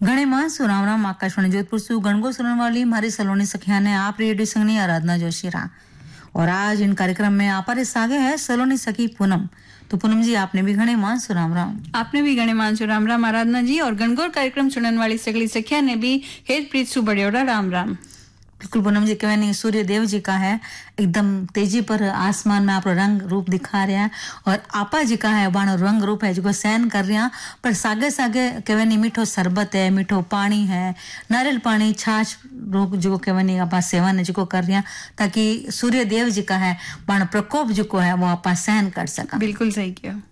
घणे मां सुराम राम आकाशवाणी जोधपुर से गणगो सुनने वाली हमारी सलोनी सखिया ने आप रेडियो संगनी आराधना जोशी रहा। और आज इन कार्यक्रम में आपारे सागे है सलोनी सखी पूनम। तो पूनम जी आपने भी घणे मान सुराम राम। आपने भी घणे मान सुराम राम आराधना जी। और गणगौर कार्यक्रम सुनने वाली सगली सखिया ने भी हेत प्रीत सु बड़ियोड़ा राम राम। बिल्कुल पूनम जी कहवे नहीं सूर्य देव जी का है एकदम तेजी पर आसमान में आप रंग रूप दिखा रहे हैं और आपा जी का है बाणो रंग रूप है जो सहन कर रहे हैं। पर सागे सागे कहवे नहीं मीठो शरबत है, मीठो पानी है, नारियल पानी, छाछ रोग जो कहवे नहीं आप सेवन है जो कर रहे हैं ताकि सूर्य देव जी का है बाण प्रकोप जो है वो आप सहन कर सका। बिल्कुल सही किया।